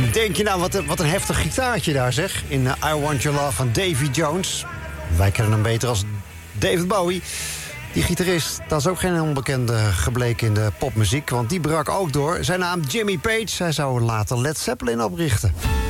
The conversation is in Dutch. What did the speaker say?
Denk je nou, wat een heftig gitaartje daar zeg. In I Want Your Love van Davy Jones. Wij kennen hem beter als David Bowie. Die gitarist, dat is ook geen onbekende gebleken in de popmuziek. Want die brak ook door. Zijn naam Jimmy Page. Hij zou later Led Zeppelin oprichten.